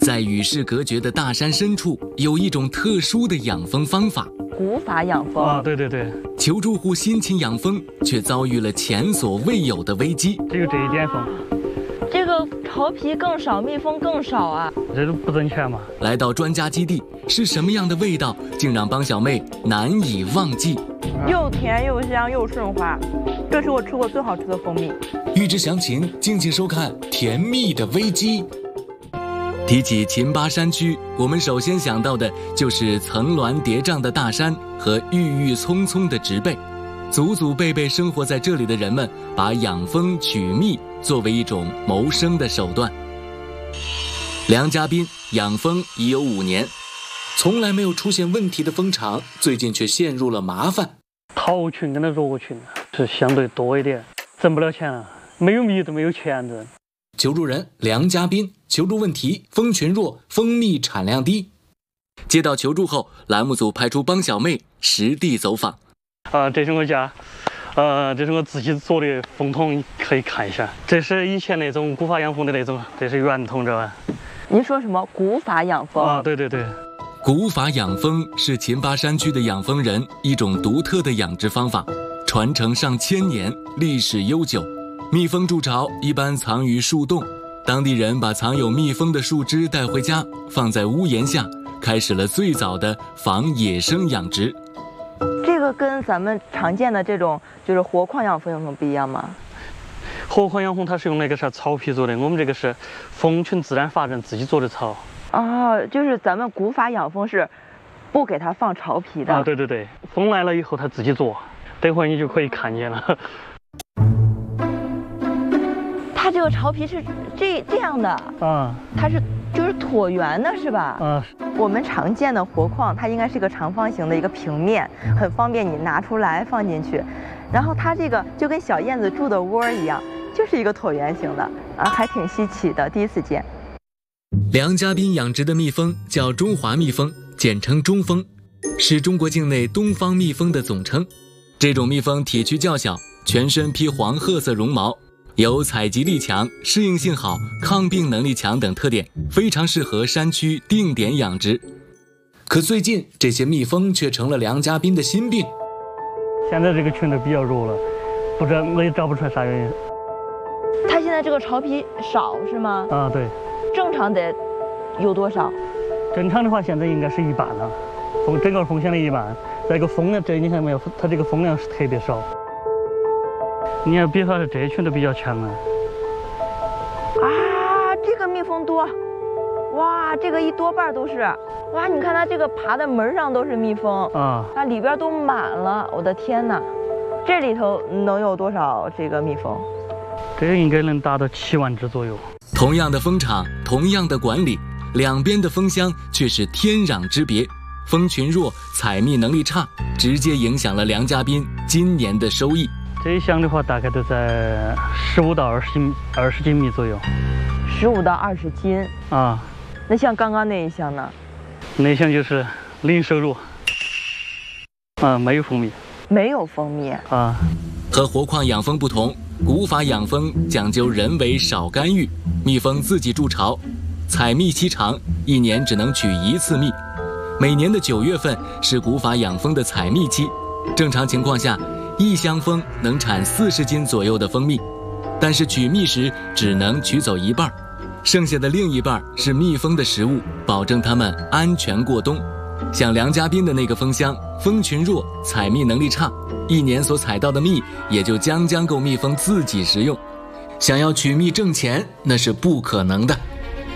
在与世隔绝的大山深处，有一种特殊的养蜂方法 ——古法养蜂。 啊，对对对。 求助户辛勤养蜂，却遭遇了前所未有的危机。 只有这一点蜂， 这个巢皮更少，蜜蜂更少啊！ 这都不挣钱嘛。 来到专家基地，是什么样的味道，竟让帮小妹难以忘记？ 又甜又香又顺滑，这是我吃过最好吃的蜂蜜。 欲知详情，敬请收看《甜蜜的危机》。提起秦巴山区，我们首先想到的就是层峦叠嶂的大山和郁郁葱葱的植被。祖祖辈辈生活在这里的人们，把养蜂取蜜作为一种谋生的手段。梁家斌养蜂已有5年，从来没有出现问题的蜂场，最近却陷入了麻烦。 桃群跟那弱群是相对多一点，挣不了钱啊，没有蜜都没有钱的。 求助人梁家斌，求助问题：蜂群弱，蜂蜜产量低。接到求助后，栏目组派出帮小妹实地走访。 这是我家，这是我自己做的蜂桶，可以看一下。这是以前那种古法养蜂的那种，这是圆筒，知道吧？ 您说什么古法养蜂？ 啊，对对对。 古法养蜂是秦巴山区的养蜂人一种独特的养殖方法，传承上千年，历史悠久。蜜蜂筑巢一般藏于树洞，当地人把藏有蜜蜂的树枝带回家，放在屋檐下，开始了最早的防野生养殖。 这个跟咱们常见的这种就是活矿养蜂有什么不一样吗？ 活矿养蜂它是用那个草皮做的，我们这个是蜂群自然发展自己做的巢。 哦，就是咱们古法养蜂是不给它放巢皮的。 啊，对对对，蜂来了以后它自己做，等会儿你就可以看见了。 它这个巢皮是这样的啊， 它是就是椭圆的是吧？ 啊， 我们常见的活矿它应该是一个长方形的一个平面，很方便你拿出来放进去。然后它这个就跟小燕子住的窝一样，就是一个椭圆形的啊，还挺稀奇的，第一次见。 梁家斌养殖的蜜蜂叫中华蜜蜂，简称中蜂，是中国境内东方蜜蜂的总称。这种蜜蜂体躯较小，全身披黄褐色绒毛，有采集力强、适应性好、抗病能力强等特点，非常适合山区定点养殖。可最近这些蜜蜂却成了梁家斌的心病。 现在这个群都比较弱了，不知道我也找不出来啥原因。 它现在这个巢皮少是吗？ 啊，对。 正常得有多少？ 正常的话，现在应该是1半了，整个蜂箱的1半。再一个蜂量，这你看没有？它这个蜂量是特别少。你看，比方说这群都比较强啊。 啊，这个蜜蜂多，哇，这个多半都是。哇，你看它这个爬的门上都是蜜蜂啊，它里边都满了。我的天哪，这里头能有多少这个蜜蜂？ 这个应该能达到7万只左右。 同样的蜂场，同样的管理，两边的蜂箱却是天壤之别。蜂群弱，采蜜能力差，直接影响了梁家斌今年的收益。 这一箱的话，大概都在15到20斤蜜左右。 15到20斤啊。 那像刚刚那一箱呢？ 那一箱就是零收入。啊，没有蜂蜜。 没有蜂蜜啊。 和活矿养蜂不同，古法养蜂讲究人为少干预，蜜蜂自己筑巢，采蜜期长，1年只能取1次蜜。每年的9月份是古法养蜂的采蜜期，正常情况下，1箱蜂能产40斤左右的蜂蜜，但是取蜜时只能取走1半，剩下的另一半是蜜蜂的食物，保证它们安全过冬。像梁家斌的那个蜂箱，蜂群弱，采蜜能力差，1年所采到的蜜也就将够蜜蜂自己食用，想要取蜜挣钱，那是不可能的。